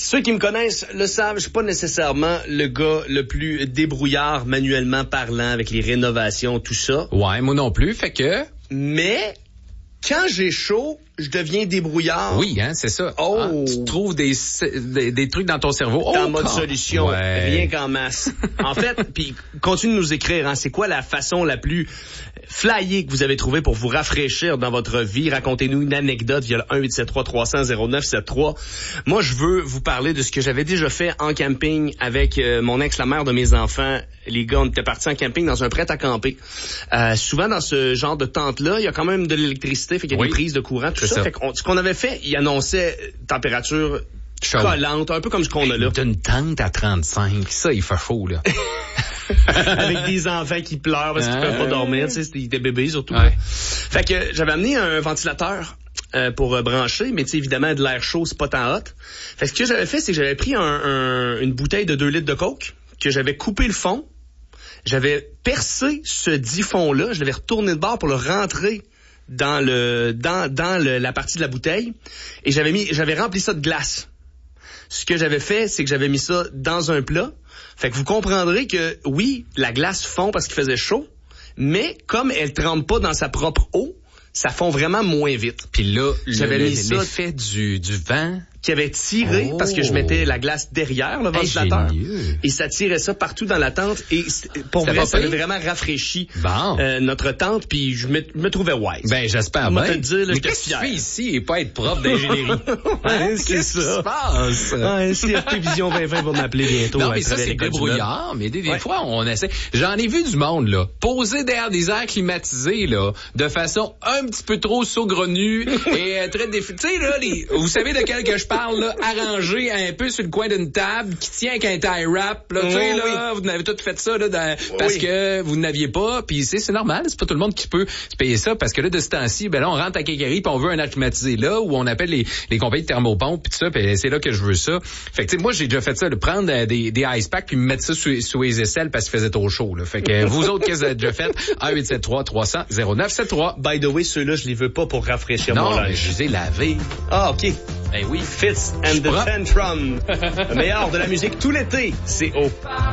Ceux qui me connaissent le savent, je suis pas nécessairement le gars le plus débrouillard manuellement parlant avec les rénovations, tout ça. Ouais, moi non plus, fait que... Mais quand j'ai chaud, je deviens débrouillard. Oui, hein, c'est ça. Oh. Ah, tu trouves des trucs dans ton cerveau. En mode solution, ouais. Rien qu'en masse. En fait, puis continue de nous écrire, hein, c'est quoi la façon la plus flyée que vous avez trouvée pour vous rafraîchir dans votre vie? Racontez-nous une anecdote via le 1-873-300-0973. Moi, je veux vous parler de ce que j'avais déjà fait en camping avec mon ex, la mère de mes enfants. Les gars, on était partis en camping dans un prêt-à-camper. Souvent, dans ce genre de tente-là, il y a quand même de l'électricité, fait qu'il y a des prises de courant, tout ça. Fait que ce qu'on avait fait, il annonçait température collante, un peu comme ce qu'on a là. D'une tente à 35, ça, il fait chaud, là. Avec des enfants qui pleurent parce qu'ils peuvent pas dormir, tu sais, c'était des bébés surtout. Ouais. Fait que j'avais amené un ventilateur pour brancher, mais tu sais, évidemment, de l'air chaud, c'est pas tant hot. Fait que ce que j'avais fait, c'est que j'avais pris une bouteille de 2 litres de coke, que j'avais coupé le fond, j'avais percé ce dit fond-là, je l'avais retourné de bord pour le rentrer dans la partie de la bouteille, et j'avais rempli ça de glace. Ce que j'avais fait, c'est que j'avais mis ça dans un plat. Fait que vous comprendrez que, oui, la glace fond parce qu'il faisait chaud, mais comme elle trempe pas dans sa propre eau, ça fond vraiment moins vite. Puis là, j'avais mis ça l'effet du vent qui avait tiré parce que je mettais la glace derrière le ventilateur et ça tirait ça partout dans la tente et pour vrai, ça avait vraiment rafraîchi notre tente puis je me trouvais wise. Ben j'espère bien. Mais qu'est-ce que tu fais ici et pas être prof d'ingénierie? Ouais, c'est ça. Qu'est-ce qui se passe? Ouais, CFP Vision 2020 va m'appeler bientôt. Non, mais ça c'est débrouillard, mais des fois on essaie. J'en ai vu du monde là, poser derrière des airs climatisés là, de façon un petit peu trop saugrenue et très tu sais là, vous savez de quel que je parle là, arrangé un peu sur le coin d'une table qui tient avec un tie wrap là, tu sais là, vous avez tout fait ça là parce que vous n'aviez pas, puis c'est normal, c'est pas tout le monde qui peut se payer ça parce que là de ce temps-ci, ben là on rentre à Quéquerie puis on veut un air climatisé là où on appelle les compagnies de thermopompes puis tout ça, puis c'est là que je veux ça. Fait que tu sais moi j'ai déjà fait ça, de prendre des ice packs puis me mettre ça sous les aisselles parce qu'il faisait trop chaud là. Fait que vous autres qu'est-ce que vous avez déjà fait? 1-873-300-0973. By the way, ceux-là je les veux pas pour rafraîchir mon linge. Non, je les ai lavés. Ah OK. Ben oui. Fitz and the Tantrum. Le meilleur de la musique tout l'été, c'est au